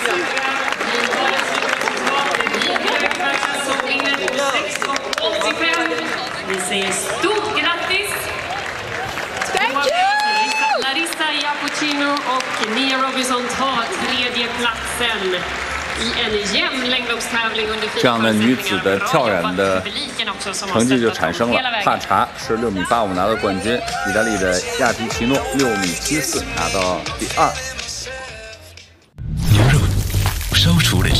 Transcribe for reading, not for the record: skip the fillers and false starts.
Vi säger stort grattis! Thank you! Larissa Iapochino och Nia Robinson tar 3:e platsen i en jämn längdloppstävling under 4 这样的女子的跳远的成绩就产生了。帕查是6米85拿到冠军，意大利的亚皮奇诺6米74拿到第2。 牛肉烧熟了。